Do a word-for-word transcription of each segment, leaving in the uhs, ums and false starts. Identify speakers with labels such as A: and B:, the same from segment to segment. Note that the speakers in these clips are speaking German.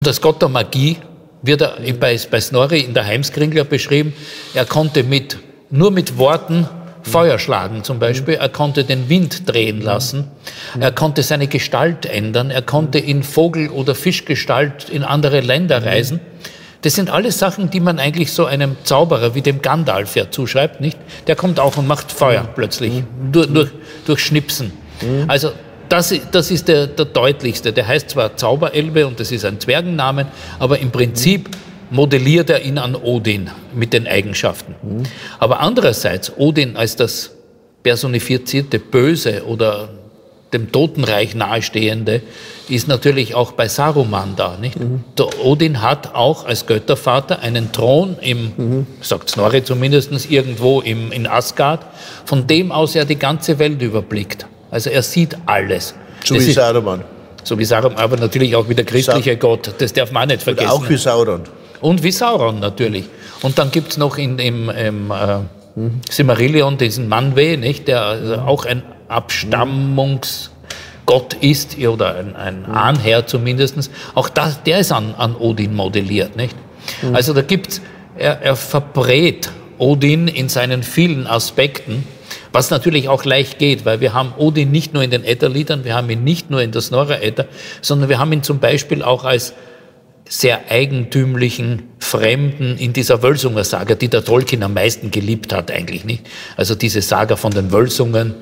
A: Das Gott der Magie wird er bei, bei Snorri in der Heimskringla beschrieben. Er konnte mit, nur mit Worten Feuer schlagen zum Beispiel. Er konnte den Wind drehen lassen. Er konnte seine Gestalt ändern. Er konnte in Vogel- oder Fischgestalt in andere Länder reisen. Das sind alles Sachen, die man eigentlich so einem Zauberer wie dem Gandalf ja zuschreibt, nicht? Der kommt auch und macht Feuer plötzlich, durch, durch, durch Schnipsen. Also das, das ist der, der deutlichste. Der heißt zwar Zauberelbe und das ist ein Zwergennamen, aber im Prinzip modelliert er ihn an Odin mit den Eigenschaften. Aber andererseits, Odin als das personifizierte Böse oder dem Totenreich nahestehende, ist natürlich auch bei Saruman da, nicht? Mhm. Der Odin hat auch als Göttervater einen Thron im, mhm. sagt Snorri zumindest, irgendwo im, in Asgard, von dem aus er die ganze Welt überblickt. Also er sieht alles.
B: So
A: das
B: wie
A: ist,
B: Saruman.
A: So wie Saruman, aber natürlich auch wie der christliche Sa Gott, das darf man auch nicht vergessen.
B: Und auch wie Sauron.
A: Und wie Sauron natürlich. Und dann gibt's noch in, im, im äh, mhm. Silmarillion diesen Manwë, nicht, der also auch ein Abstammungsgott ist, oder ein, ein Ahnherr zumindest. Auch das, der ist an, an Odin modelliert, nicht? Mhm. Also da gibt's, er, er verbrät Odin in seinen vielen Aspekten, was natürlich auch leicht geht, weil wir haben Odin nicht nur in den Edda-Liedern, wir haben ihn nicht nur in der Snorra-Edda, sondern wir haben ihn zum Beispiel auch als sehr eigentümlichen Fremden in dieser Wölsunger-Saga, die der Tolkien am meisten geliebt hat eigentlich, nicht? Also diese Saga von den Wölsungen,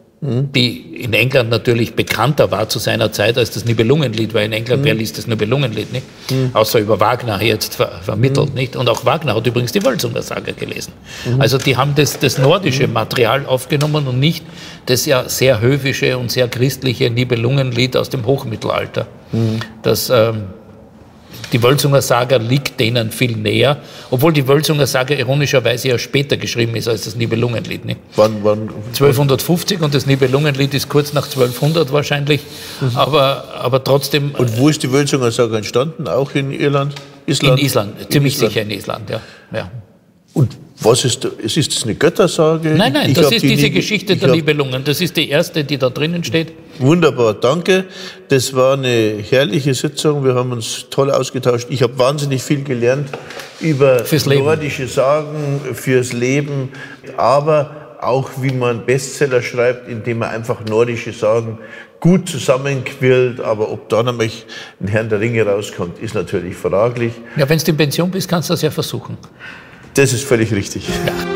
A: die in England natürlich bekannter war zu seiner Zeit als das Nibelungenlied, weil in England, mhm. wer liest das Nibelungenlied, nicht? Mhm. Außer über Wagner jetzt ver vermittelt, mhm. nicht? Und auch Wagner hat übrigens die Wölsunger-Saga gelesen. Mhm. Also die haben das, das nordische Material aufgenommen und nicht das ja sehr höfische und sehr christliche Nibelungenlied aus dem Hochmittelalter. Mhm. Das, ähm, Die Wölsunger Saga liegt denen viel näher, obwohl die Wölsunger Saga ironischerweise ja später geschrieben ist als das Nibelungenlied. Nicht?
B: Wann, wann,
A: zwölfhundertfünfzig und das Nibelungenlied ist kurz nach zwölfhundert wahrscheinlich, mhm. aber, aber trotzdem...
B: Und wo ist die Wölsunger Saga entstanden? Auch in Irland? Island?
A: In Island, ziemlich in Island. sicher in Island, ja. ja.
B: Und was ist, ist das eine Göttersage?
A: Nein, nein,
B: ich
A: das ist
B: die
A: diese
B: nie,
A: Geschichte der Nibelungen. Das ist die erste, die da drinnen steht.
B: Wunderbar, danke. Das war eine herrliche Sitzung. Wir haben uns toll ausgetauscht. Ich habe wahnsinnig viel gelernt über nordische Sagen, fürs Leben, aber auch wie man Bestseller schreibt, indem man einfach nordische Sagen gut zusammenquillt. Aber ob da nämlich ein Herrn der Ringe rauskommt, ist natürlich fraglich.
A: Ja, wenn du in Pension bist, kannst du das ja versuchen.
B: Das ist völlig richtig.
A: Ja.